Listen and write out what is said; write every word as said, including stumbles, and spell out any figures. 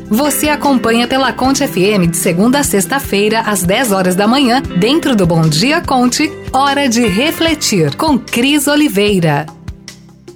Você acompanha pela Conte F M de segunda a sexta-feira, às dez horas da manhã, dentro do Bom Dia Conte, Hora de Refletir, com Cris Oliveira.